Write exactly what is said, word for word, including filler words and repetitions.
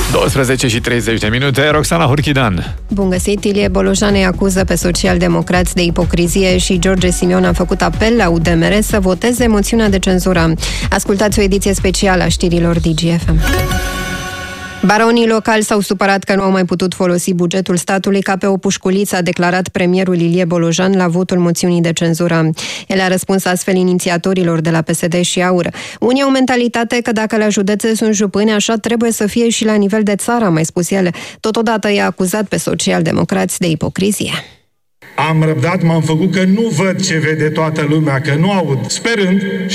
douăsprezece și treizeci de minute, Roxana Hurchidan. Bun găsit, Ilie Bolojan îi acuză pe socialdemocrați de ipocrizie și George Simion a făcut apel la U D M R să voteze moțiunea de cenzură. Ascultați o ediție specială a știrilor D G F M. Baronii locali s-au supărat că nu au mai putut folosi bugetul statului ca pe o pușculiță, a declarat premierul Ilie Bolojan la votul moțiunii de cenzură. El a răspuns astfel inițiatorilor de la P S D și AUR. Unii au mentalitate că dacă la județe sunt jupâni, așa trebuie să fie și la nivel de țară, a mai spus el. Totodată i-a acuzat pe socialdemocrați de ipocrizie. Am răbdat, m-am făcut că nu văd ce vede toată lumea, că nu aud, sperând și